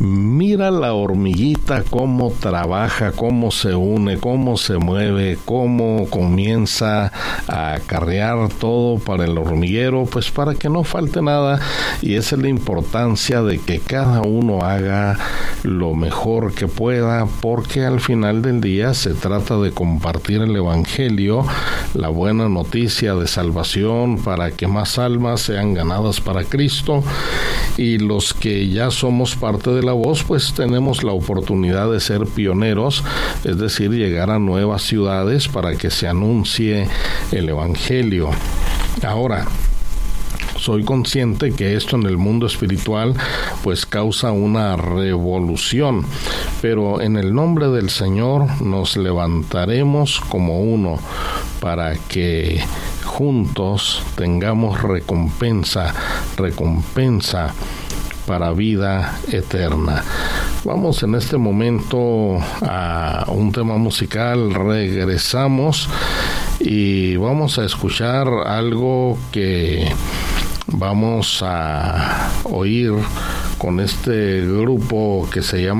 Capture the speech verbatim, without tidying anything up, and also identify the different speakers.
Speaker 1: Mira la hormiguita cómo trabaja, cómo se une, cómo se mueve, cómo comienza a acarrear todo para el hormiguero, pues para que no falte nada. Y esa es la importancia de que cada uno haga lo mejor que pueda, porque al final del día se trata de compartir el evangelio, la buena noticia de salvación, para que más almas sean ganadas para Cristo. Y los que ya somos parte de la voz, pues tenemos la oportunidad de ser pioneros, es decir, llegar a nuevas ciudades para que se anuncie el evangelio. Ahora, soy consciente que esto en el mundo espiritual pues causa una revolución, pero en el nombre del Señor nos levantaremos como uno para que juntos tengamos recompensa, recompensa para vida eterna. Vamos en este momento a un tema musical, regresamos y vamos a escuchar algo que vamos a oír con este grupo que se llama